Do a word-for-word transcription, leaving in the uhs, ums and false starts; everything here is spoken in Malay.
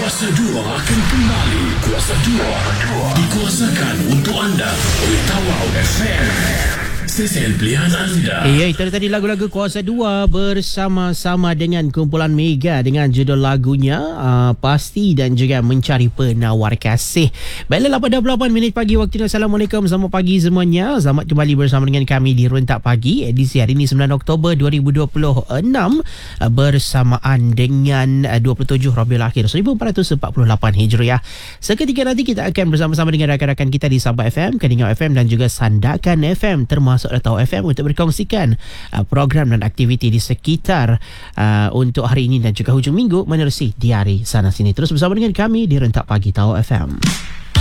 Kuasa dua akan kembali. Kuasa dua dikuasakan untuk anda oleh Tawau F M. Stesen pilihan anda. Ya, itu tadi lagu-lagu Kuasa dua bersama-sama dengan kumpulan Mega dengan judul lagunya uh, Pasti dan juga Mencari Penawar Kasih. Baiklah, lapan dua puluh lapan minit pagi waktu. Assalamualaikum, selamat pagi semuanya. Selamat kembali bersama dengan kami di Rentak Pagi edisi hari ini sembilan Oktober dua ribu dua puluh enam uh, bersamaan dengan uh, dua puluh tujuh Rabiul Akhir seribu empat ratus empat puluh lapan Hijriah. Seketika nanti kita akan bersama-sama dengan rakan-rakan kita di Sabah F M, Keningau F M dan juga Sandakan F M termasuk atau F M untuk berkongsikan uh, program dan aktiviti di sekitar uh, untuk hari ini dan juga hujung minggu menerusi diari sana sini. Terus bersama dengan kami di Rentak Pagi Tawau F M.